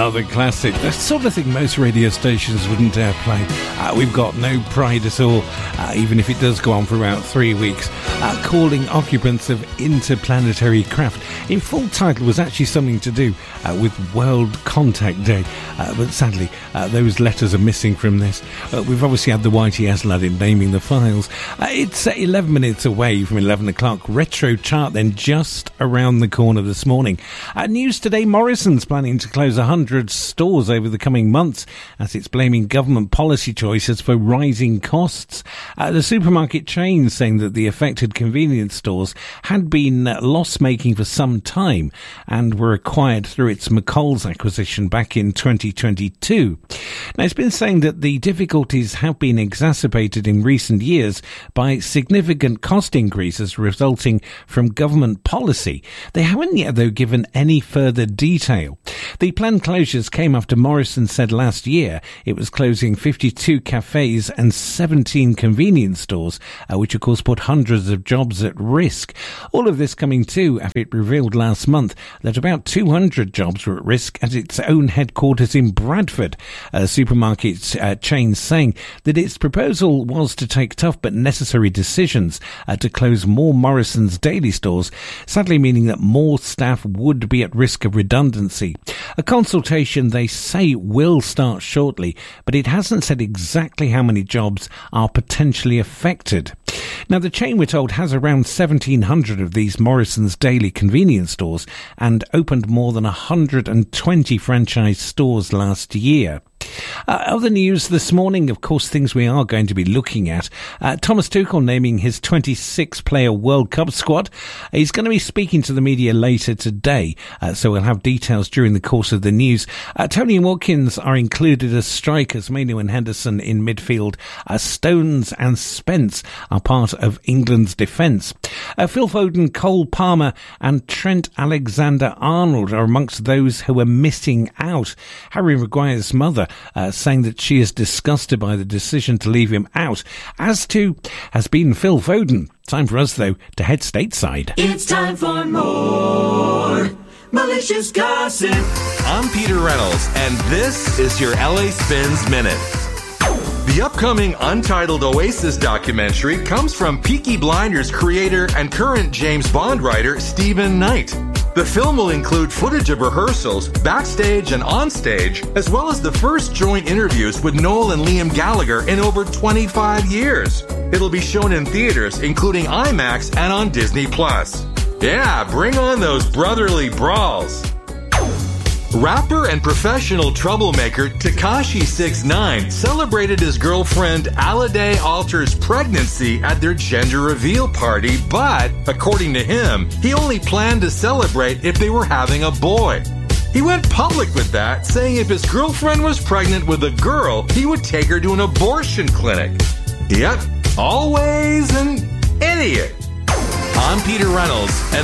Another classic. The sort of thing most radio stations wouldn't dare play. We've got no pride at all, even if it does go on for about 3 weeks. Calling occupants of interplanetary craft. In full title was actually something to do with World Contact Day. But sadly, those letters are missing from this. We've obviously had the YTS lad in naming the files. It's 11 minutes away from 11 o'clock. Retro chart then just around the corner this morning. News today, Morrison's planning to close 100 stores over the coming months as it's blaming government policy choices for rising costs. The supermarket chain saying that the affected convenience stores had been loss-making for some time and were acquired through its McColl's acquisition back in 2022. Now, it's been saying that the difficulties have been exacerbated in recent years by significant cost increases resulting from government policy. They haven't yet, though, given any further detail. The planned closures came after Morrison said last year it was closing 52 cafes and 17 convenience stores, which of course put hundreds of jobs at risk. All of this coming too after it revealed last month that about 200 jobs were at risk at its own headquarters in Bradford. A supermarket chain saying that its proposal was to take tough but necessary decisions to close more Morrison's daily stores, sadly meaning that more staff would be at risk of redundancy. A consultation, they say, will start shortly, but it hasn't said exactly how many jobs are potentially affected. Now, the chain, we're told, has around 1,700 of these Morrison's daily convenience stores and opened more than 120 franchise stores last year. Other news this morning, of course, things we are going to be looking at. Thomas Tuchel naming his 26-player World Cup squad. He's going to be speaking to the media later today, so we'll have details during the course of the news. Tony and Watkins are included as strikers, Mainoo and Henderson in midfield. Stones and Spence are part of England's defence. Phil Foden, Cole Palmer and Trent Alexander-Arnold are amongst those who are missing out. Harry Maguire's mother saying that she is disgusted by the decision to leave him out, as too has been Phil Foden. Time for us, though, to head stateside. It's time for more malicious gossip. I'm Peter Reynolds, and this is your LA Spins Minute. The upcoming Untitled Oasis documentary comes from Peaky Blinders creator and current James Bond writer Stephen Knight. The film will include footage of rehearsals, backstage and onstage, as well as the first joint interviews with Noel and Liam Gallagher in over 25 years. It'll be shown in theaters, including IMAX and on Disney+. Yeah, bring on those brotherly brawls. Rapper and professional troublemaker Tekashi 6ix9ine celebrated his girlfriend Alade Alter's pregnancy at their gender reveal party, but, according to him, he only planned to celebrate if they were having a boy. He went public with that, saying if his girlfriend was pregnant with a girl, he would take her to an abortion clinic. Yep, always an idiot. I'm Peter Reynolds, and